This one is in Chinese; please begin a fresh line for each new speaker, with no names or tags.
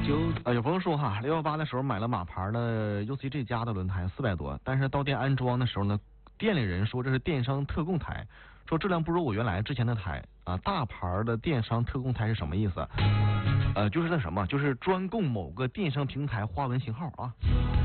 有朋友说哈，618的时候买了马牌的 UCG 加的轮胎400多，但是到店安装的时候呢，店里人说这是电商特供胎，说质量不如我原来之前的胎啊。大牌的电商特供胎是什么意思？就是那什么，就是专供某个电商平台花纹型号啊。